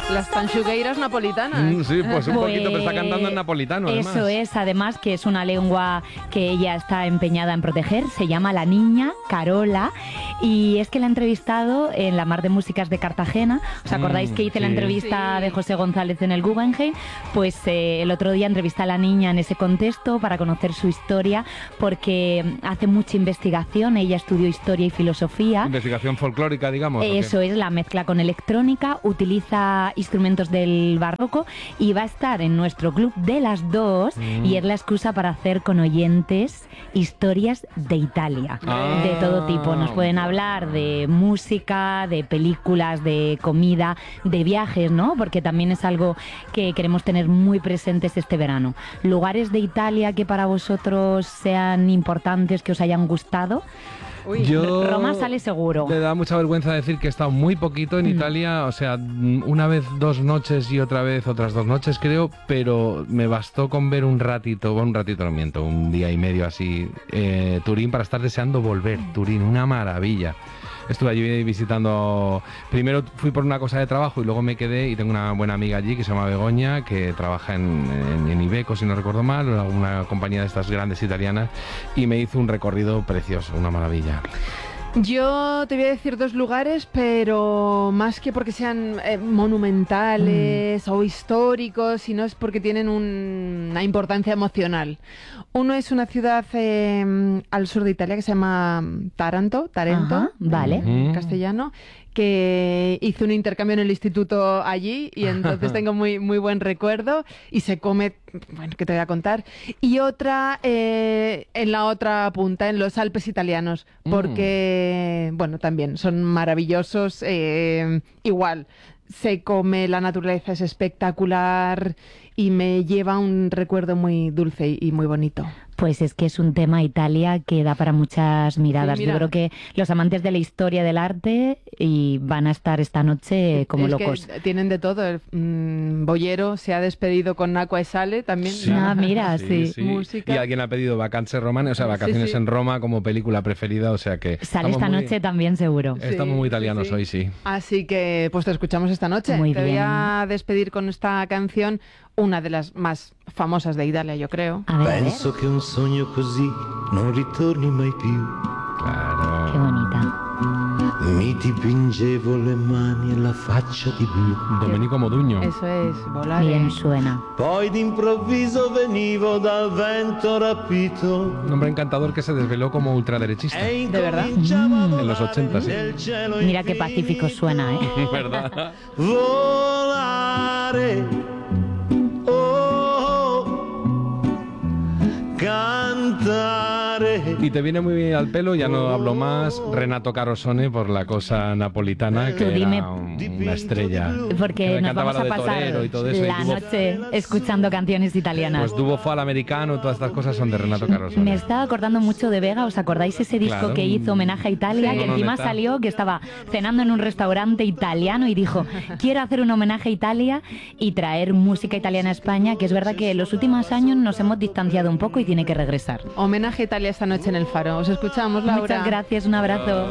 Las tanchugueiras napolitanas. Sí, pues un poquito, pero está cantando en napolitano, además. Eso es, además, que es una lengua que ella está empeñada en proteger. Se llama La Niña Carola. Y es que la he entrevistado en la Mar de Músicas de Cartagena. ¿Os acordáis que hice la entrevista de José González en el Guggenheim? Pues el otro día entrevisté a la niña en ese contexto para conocer su historia, porque hace mucha investigación. Ella estudió historia y filosofía. Investigación folclórica, digamos. Eso es, la mezcla con electrónica, utiliza instrumentos del barroco y va a estar en nuestro club de las 2 y es la excusa para hacer con oyentes historias de Italia, de todo tipo. Nos pueden hablar de música, de películas, de comida, de viajes, ¿no? Porque también es algo que queremos tener muy presentes este verano. Lugares de Italia que para vosotros sean importantes, que os hayan gustado. Roma sale seguro. Me da mucha vergüenza decir que he estado muy poquito en Italia, o sea, una vez 2 noches y otra vez otras 2 noches creo, pero me bastó con ver un ratito no miento, un día y medio así, Turín, para estar deseando volver. Turín, una maravilla. Estuve allí visitando, primero fui por una cosa de trabajo y luego me quedé, y tengo una buena amiga allí que se llama Begoña, que trabaja en Iveco, si no recuerdo mal, una compañía de estas grandes italianas, y me hizo un recorrido precioso, una maravilla. Yo te voy a decir 2 lugares, pero más que porque sean monumentales o históricos, sino es porque tienen una importancia emocional. Uno es una ciudad al sur de Italia que se llama Tarento, vale. En castellano, que hice un intercambio en el instituto allí y entonces tengo muy, muy buen recuerdo y se come, bueno, que te voy a contar. Y otra en la otra punta, en los Alpes italianos, porque, bueno, también son maravillosos, igual. Se come, la naturaleza es espectacular y me lleva un recuerdo muy dulce y muy bonito. Pues es que es un tema Italia que da para muchas miradas. Sí, mira. Yo creo que los amantes de la historia del arte y van a estar esta noche como es locos. Que tienen de todo. Bollero se ha despedido con Acqua e Sale también. Sí. Mira, sí. Música. Y alguien ha pedido Vacanze Romane, o sea, Vacaciones en Roma como película preferida, o sea que... Sale esta noche también seguro. Estamos muy italianos hoy, sí. Así que pues te escuchamos esta noche. Muy te bien. voy a despedir con esta canción, una de las más famosas de Italia, yo creo. A ver, Penso che un sogno così non ritorni mai più. Claro. qué bonita. Mi dipingevo le mani e la faccia di blu. Domenico Modugno. Eso es, volar. Bien suena. Poi d'improvviso venivo dal vento rapito. Un hombre encantador que se desveló como ultraderechista. E ¿De verdad? incominciavo a En los 80, sí. nel cielo Mira qué pacífico suena, ¿eh? ¿Verdad? volare. Cantare. Y te viene muy bien al pelo, ya no hablo más, Renato Carosone por la cosa napolitana, que Tú dime. era una estrella. Porque Que nos cantaba vamos a la de pasar Torero y todo eso, y la tuvo- noche escuchando canciones italianas. Pues Duo fue al americano, todas estas cosas son de Renato Carosone. Me estaba acordando mucho de Vega, ¿os acordáis ese disco Claro. que hizo homenaje a Italia? Sí. Que No, encima neta. salió que estaba cenando en un restaurante italiano y dijo, quiero hacer un homenaje a Italia y traer música italiana a España, que es verdad que en los últimos años nos hemos distanciado un poco y tiene que regresar. Homenaje a Italia esta noche en el Faro. Os escuchamos, Laura. Muchas gracias, un abrazo.